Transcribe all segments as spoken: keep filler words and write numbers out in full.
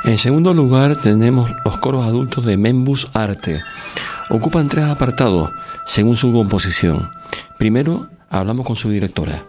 En segundo lugar tenemos los coros adultos de Membus Arte. Ocupan tres apartados según su composición. Primero hablamos con su directora.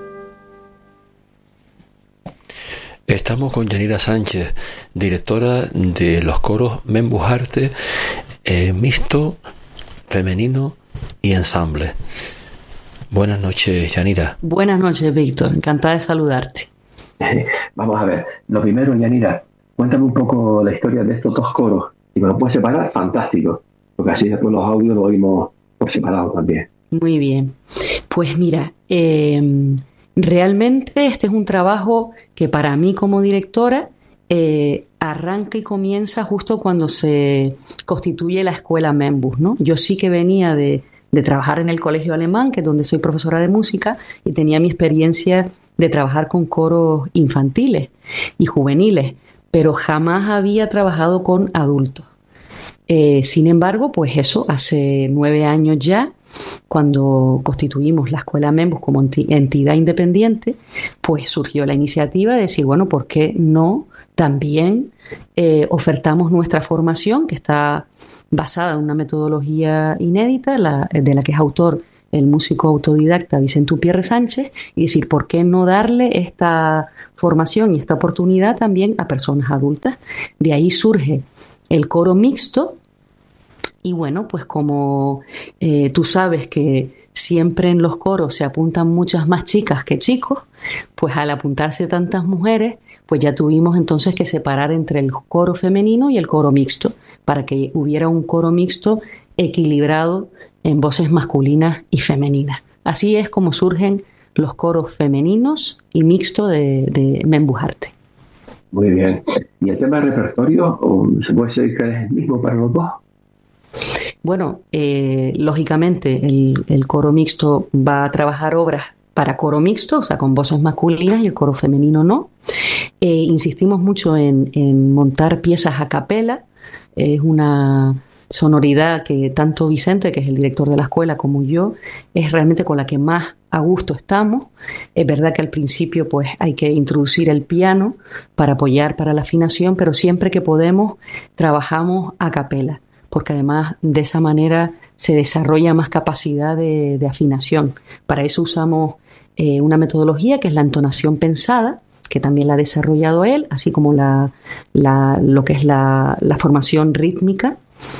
Estamos con Yanira Sánchez, directora de los coros Membus Arte, eh, mixto, femenino y ensamble. Buenas noches, Yanira. Buenas noches, Víctor. Encantada de saludarte. Vamos a ver. Lo primero, Yanira, cuéntame un poco la historia de estos dos coros. Si me lo puedes separar, fantástico. Porque así después los audios los oímos por separado también. Muy bien. Pues mira, eh, realmente este es un trabajo que para mí como directora eh, arranca y comienza justo cuando se constituye la escuela Membus, ¿no? Yo sí que venía de, de trabajar en el colegio alemán, que es donde soy profesora de música, y tenía mi experiencia de trabajar con coros infantiles y juveniles, pero jamás había trabajado con adultos. Eh, sin embargo, pues eso, hace nueve años ya, cuando constituimos la Escuela Membus como enti- entidad independiente, pues surgió la iniciativa de decir, bueno, ¿por qué no también eh, ofertamos nuestra formación, que está basada en una metodología inédita, la, de la que es autor el músico autodidacta Vicente Upierre Sánchez, y decir, ¿por qué no darle esta formación y esta oportunidad también a personas adultas? De ahí surge el coro mixto. Y bueno, pues como eh, tú sabes que siempre en los coros se apuntan muchas más chicas que chicos, pues al apuntarse tantas mujeres, pues ya tuvimos entonces que separar entre el coro femenino y el coro mixto, para que hubiera un coro mixto equilibrado en voces masculinas y femeninas. Así es como surgen los coros femeninos y mixto de, de Membus Arte. Muy bien. ¿Y el tema del repertorio, se puede decir que es el mismo para los dos? Bueno, eh, lógicamente el, el coro mixto va a trabajar obras para coro mixto, o sea, con voces masculinas, y el coro femenino no. Eh, insistimos mucho en, en montar piezas a capela. Es una sonoridad que tanto Vicente, que es el director de la escuela, como yo, es realmente con la que más a gusto estamos. Es verdad que al principio pues hay que introducir el piano para apoyar para la afinación, pero siempre que podemos trabajamos a capela, porque además de esa manera se desarrolla más capacidad de, de afinación. Para eso usamos eh, una metodología que es la entonación pensada, que también la ha desarrollado él, así como la, la, lo que es la, la formación rítmica.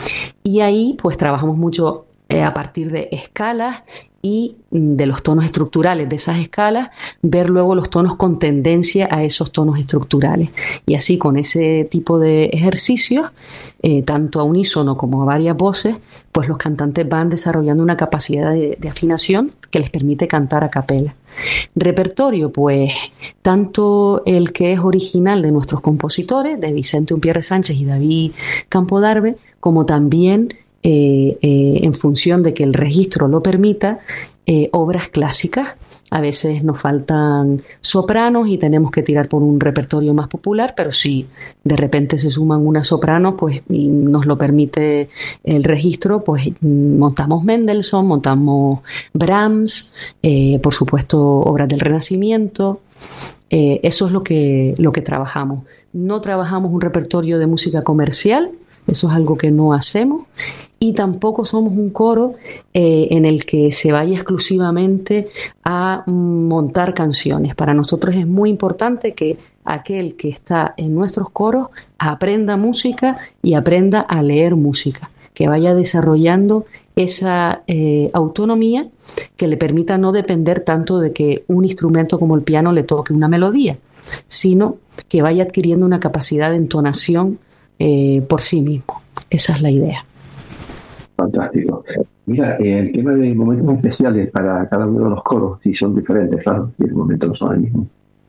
Y ahí pues trabajamos mucho eh, a partir de escalas y de los tonos estructurales de esas escalas, ver luego los tonos con tendencia a esos tonos estructurales. Y así con ese tipo de ejercicios, eh, tanto a unísono como a varias voces, pues los cantantes van desarrollando una capacidad de, de afinación que les permite cantar a capela. Repertorio, pues tanto el que es original de nuestros compositores, de Vicente Upierre Sánchez y David Campodarbe, como también Eh, eh, en función de que el registro lo permita, eh, obras clásicas. A veces nos faltan sopranos y tenemos que tirar por un repertorio más popular, pero si de repente se suman unas sopranos, pues y nos lo permite el registro, pues montamos Mendelssohn, montamos Brahms, eh, por supuesto obras del Renacimiento. Eh, eso es lo que, lo que trabajamos. No trabajamos un repertorio de música comercial, eso es algo que no hacemos, y tampoco somos un coro eh, en el que se vaya exclusivamente a montar canciones. Para nosotros es muy importante que aquel que está en nuestros coros aprenda música y aprenda a leer música, que vaya desarrollando esa eh, autonomía que le permita no depender tanto de que un instrumento como el piano le toque una melodía, sino que vaya adquiriendo una capacidad de entonación Eh, por sí mismo. Esa es la idea. Fantástico. Mira, eh, el tema de momentos especiales para cada uno de los coros, si son diferentes, claro, y el momento no son el mismo.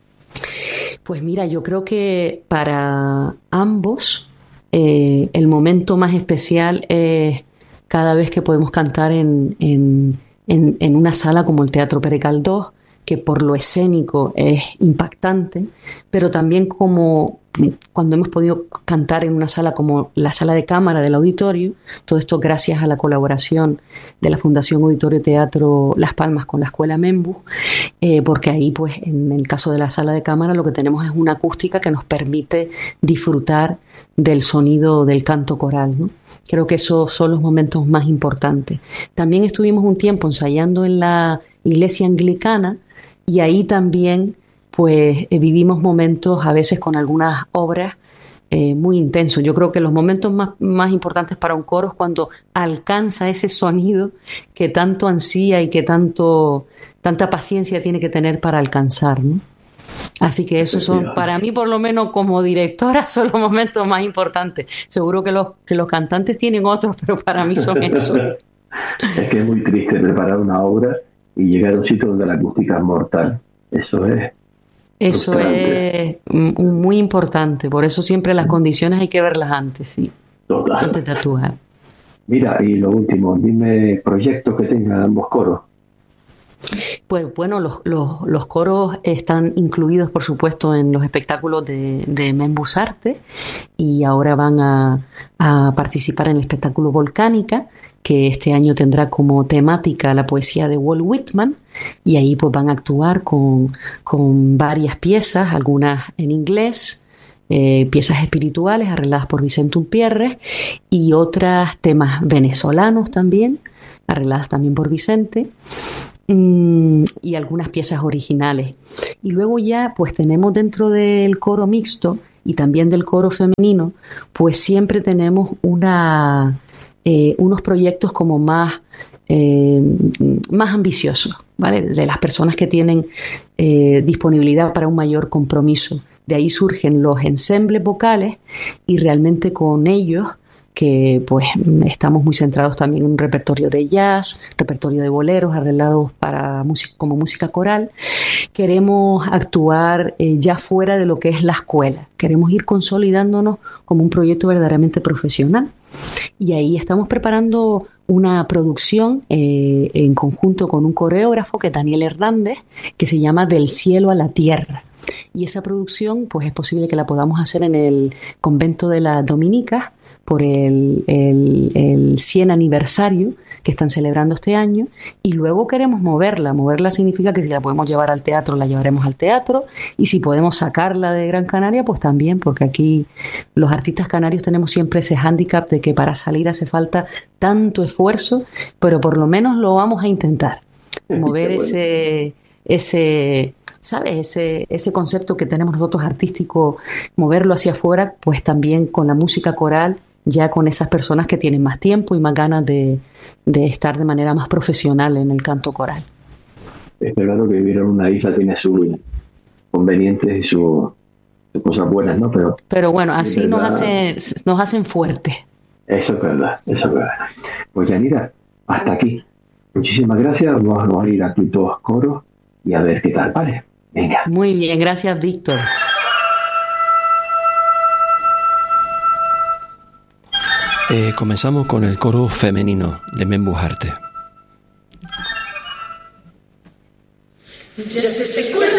Pues mira, yo creo que para ambos eh, el momento más especial es cada vez que podemos cantar en, en, en, en una sala como el Teatro Pere Caldós, que por lo escénico es impactante, pero también como cuando hemos podido cantar en una sala como la sala de cámara del auditorio, todo esto gracias a la colaboración de la Fundación Auditorio Teatro Las Palmas con la Escuela Membus, eh, porque ahí pues en el caso de la sala de cámara lo que tenemos es una acústica que nos permite disfrutar del sonido del canto coral, ¿no? Creo que esos son los momentos más importantes. También estuvimos un tiempo ensayando en la iglesia anglicana y ahí también pues eh, vivimos momentos a veces con algunas obras eh, muy intensos. Yo creo que los momentos más, más importantes para un coro es cuando alcanza ese sonido que tanto ansía y que tanto, tanta paciencia tiene que tener para alcanzar, ¿no? Así que esos son, para mí por lo menos como directora, son los momentos más importantes. Seguro que los, que los cantantes tienen otros, pero para mí son esos. Es que es muy triste preparar una obra y llegar a un sitio donde la acústica es mortal. Eso es Eso es muy importante. Por eso siempre las condiciones hay que verlas antes, sí. Total. Antes de actuar. Mira, y lo último, dime proyectos que tengan ambos coros. Pues bueno, los, los, los coros están incluidos, por supuesto, en los espectáculos de, de Membus Arte y ahora van a, a participar en el espectáculo Volcánica, que este año tendrá como temática la poesía de Walt Whitman, y ahí pues van a actuar con, con varias piezas, algunas en inglés, eh, piezas espirituales arregladas por Vicente Umpierres y otras temas venezolanos también, arregladas también por Vicente, y algunas piezas originales. Y luego ya pues tenemos dentro del coro mixto y también del coro femenino, pues siempre tenemos una, eh, unos proyectos como más, eh, más ambiciosos, ¿vale? De las personas que tienen eh, disponibilidad para un mayor compromiso. De ahí surgen los ensembles vocales y realmente con ellos que pues estamos muy centrados también en un repertorio de jazz, repertorio de boleros arreglados para música, como música coral. Queremos actuar eh, ya fuera de lo que es la escuela. Queremos ir consolidándonos como un proyecto verdaderamente profesional. Y ahí estamos preparando una producción eh, en conjunto con un coreógrafo que es Daniel Hernández, que se llama Del cielo a la tierra. Y esa producción pues es posible que la podamos hacer en el convento de las Dominicas por el, el, el cien aniversario que están celebrando este año, y luego queremos moverla. Moverla significa que si la podemos llevar al teatro, la llevaremos al teatro, y si podemos sacarla de Gran Canaria, pues también, porque aquí los artistas canarios tenemos siempre ese hándicap de que para salir hace falta tanto esfuerzo, pero por lo menos lo vamos a intentar. Mover ese, ese, ¿sabes? Ese, ese concepto que tenemos nosotros artístico, moverlo hacia afuera, pues también con la música coral, ya con esas personas que tienen más tiempo y más ganas de, de estar de manera más profesional en el canto coral. Es claro que vivir en una isla tiene sus convenientes y sus su cosas buenas, ¿no? Pero, Pero bueno, así verdad, nos, hace, nos hacen fuertes. Eso es verdad, eso es verdad. Pues Yanira, hasta aquí. Muchísimas gracias. Vamos a ir a tus dos coros y a ver qué tal, ¿vale? Venga. Muy bien, gracias, Víctor. Eh, comenzamos con el coro femenino de Membus Arte. Ya se secó el